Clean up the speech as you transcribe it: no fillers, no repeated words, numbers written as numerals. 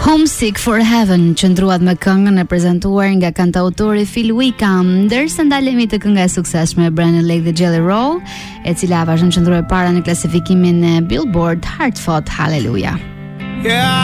Homesick for Heaven qëndruat me këngën e prezantuar nga kantautori Phil Wickham, ndërsa ndalemi të kënga e suksesshme Brandon Lake dhe Jelly Roll, e cila vazhdon qëndroi para në klasifikimin e Billboard Hard Fought Hallelujah. Yeah.